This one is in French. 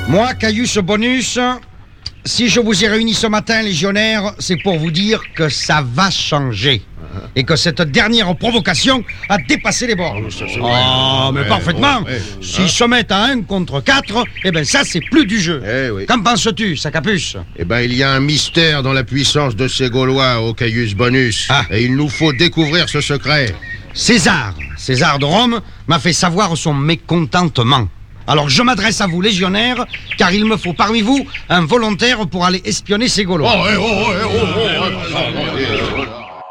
Moi, Caius Bonus, si je vous ai réunis ce matin, légionnaires, c'est pour vous dire que ça va changer. Et que cette dernière provocation a dépassé les bornes. Mais parfaitement. S'ils se mettent à 1 contre 4, eh ben ça, c'est plus du jeu. Qu'en penses-tu, Sacapuce? Eh ben, il y a un mystère dans la puissance de ces Gaulois au Caius Bonus. Et il nous faut découvrir ce secret. César de Rome, m'a fait savoir son mécontentement. Alors je m'adresse à vous, légionnaires, car il me faut parmi vous un volontaire pour aller espionner ces Gaulois.